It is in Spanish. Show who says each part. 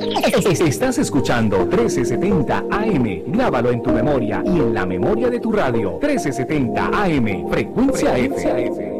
Speaker 1: Estás escuchando 1370 AM. Grábalo en tu memoria y en la memoria de tu radio. 1370 AM, frecuencia F.